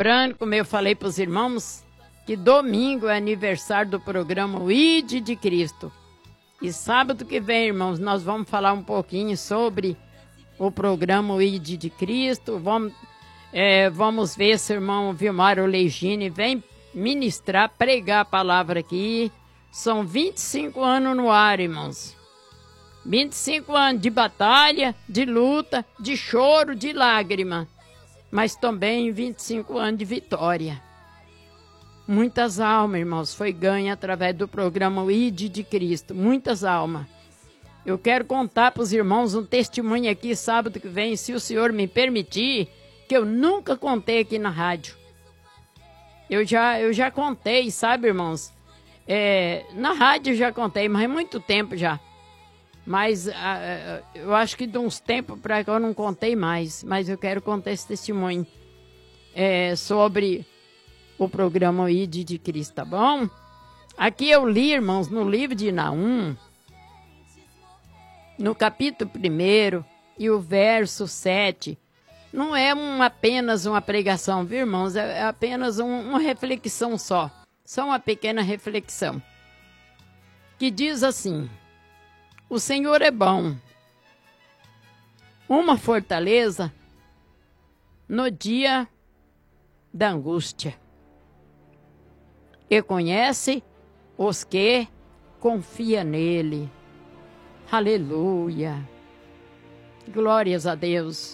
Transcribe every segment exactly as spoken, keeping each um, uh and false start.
lembrando, como eu falei para os irmãos, que domingo é aniversário do programa O I D de Cristo. E sábado que vem, irmãos, nós vamos falar um pouquinho sobre o programa O I D de Cristo. Vamos, é, vamos ver se o irmão Vilmar Olegini vem ministrar, pregar a palavra aqui. São vinte e cinco anos no ar, irmãos. vinte e cinco anos de batalha, de luta, de choro, de lágrima. Mas também vinte e cinco anos de vitória. Muitas almas, irmãos, foi ganha através do programa O I D de Cristo. Muitas almas. Eu quero contar para os irmãos um testemunho aqui sábado que vem, se o Senhor me permitir, que eu nunca contei aqui na rádio. Eu já, eu já contei, sabe, irmãos? É, na rádio eu já contei, mas é muito tempo já. Mas uh, eu acho que de uns tempos para cá eu não contei mais. Mas eu quero contar esse testemunho é, sobre o programa O I D de Cristo, tá bom? Aqui eu li, irmãos, no livro de Naum, no capítulo primeiro e o verso sete. Não é um, apenas uma pregação, viu, irmãos? É apenas um, uma reflexão só. Só uma pequena reflexão. Que diz assim: o Senhor é bom, uma fortaleza no dia da angústia, e conhece os que confiam nele. Aleluia! Glórias a Deus!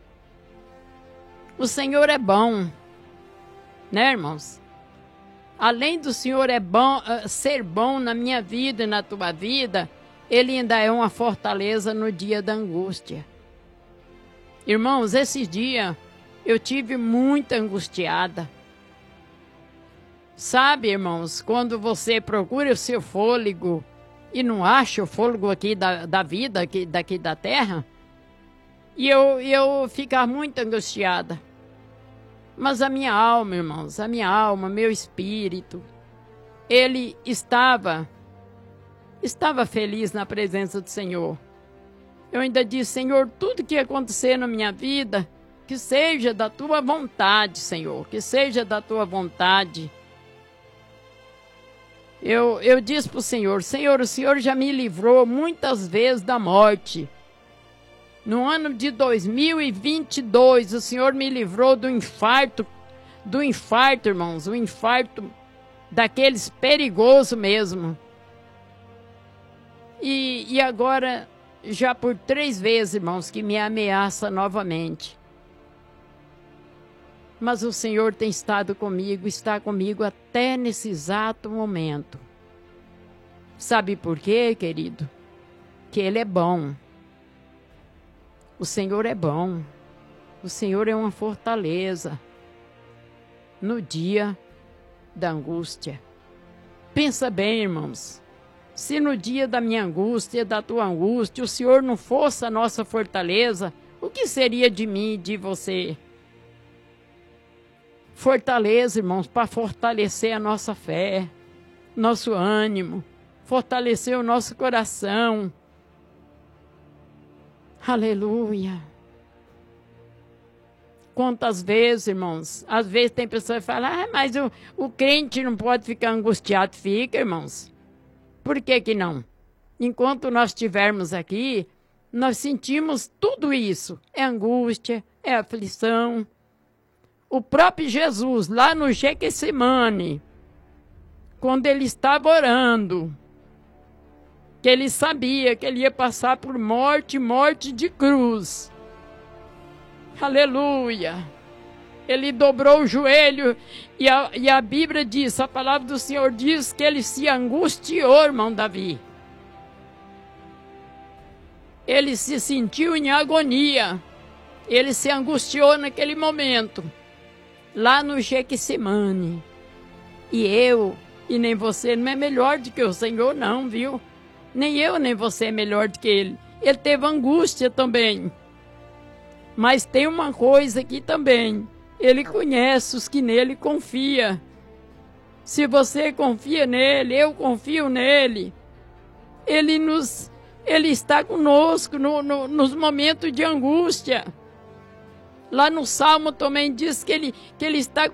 O Senhor é bom, né, irmãos? Além do Senhor é bom, uh, ser bom na minha vida e na tua vida, Ele ainda é uma fortaleza no dia da angústia. Irmãos, esses dias eu tive muita angustiada. Sabe, irmãos, quando você procura o seu fôlego e não acha o fôlego aqui da, da vida, aqui, daqui da terra, e eu, eu ficava muito angustiada. Mas a minha alma, irmãos, a minha alma, meu espírito, ele estava... Estava feliz na presença do Senhor. Eu ainda disse: Senhor, tudo que acontecer na minha vida, que seja da tua vontade, Senhor, que seja da tua vontade. Eu, eu disse para o Senhor: Senhor, o Senhor já me livrou muitas vezes da morte. No ano de dois mil e vinte e dois, o Senhor me livrou do infarto, do infarto, irmãos, o infarto daqueles perigosos mesmo. E, e agora, já por três vezes, irmãos, que me ameaça novamente. Mas o Senhor tem estado comigo, está comigo até nesse exato momento. Sabe por quê, querido? Que Ele é bom. O Senhor é bom. O Senhor é uma fortaleza no dia da angústia. Pensa bem, irmãos. Se no dia da minha angústia, da tua angústia, o Senhor não fosse a nossa fortaleza, o que seria de mim e de você? Fortaleza, irmãos, para fortalecer a nossa fé, nosso ânimo, fortalecer o nosso coração. Aleluia! Quantas vezes, irmãos, às vezes tem pessoas que falam: ah, mas o, o crente não pode ficar angustiado. Fica, irmãos. Por que que não? Enquanto nós estivermos aqui, nós sentimos tudo isso. É angústia, é aflição. O próprio Jesus, lá no Getsemane, quando ele estava orando, que ele sabia que ele ia passar por morte, morte de cruz. Aleluia! Ele dobrou o joelho e a, e a Bíblia diz, a palavra do Senhor diz que ele se angustiou, irmão Davi. Ele se sentiu em agonia. Ele se angustiou naquele momento, lá no Getsemane. E eu, e nem você, não é melhor do que o Senhor, não, viu? Nem eu, nem você é melhor do que ele. Ele teve angústia também. Mas tem uma coisa aqui também. Ele conhece os que nele confiam. Se você confia nele, eu confio nele. Ele, nos, ele está conosco no, no, nos momentos de angústia. Lá no Salmo também diz que ele, que ele está